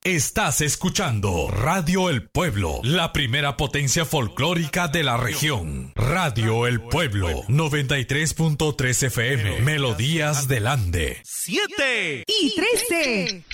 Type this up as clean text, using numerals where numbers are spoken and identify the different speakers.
Speaker 1: Estás escuchando Radio El Pueblo, la primera potencia folclórica de la región. Radio El Pueblo, 93.3 FM, Melodías del Ande.
Speaker 2: 7
Speaker 3: y 13.